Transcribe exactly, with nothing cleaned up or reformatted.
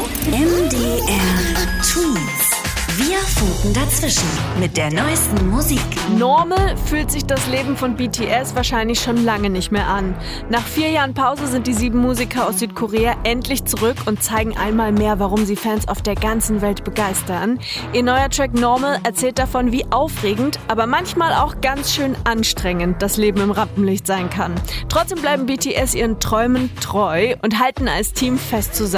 M D R Twins. Wir funken dazwischen mit der neuesten Musik. Normal fühlt sich das Leben von B T S wahrscheinlich schon lange nicht mehr an. Nach vier Jahren Pause sind die sieben Musiker aus Südkorea endlich zurück und zeigen einmal mehr, warum sie Fans auf der ganzen Welt begeistern. Ihr neuer Track Normal erzählt davon, wie aufregend, aber manchmal auch ganz schön anstrengend das Leben im Rampenlicht sein kann. Trotzdem bleiben B T S ihren Träumen treu und halten als Team fest zusammen.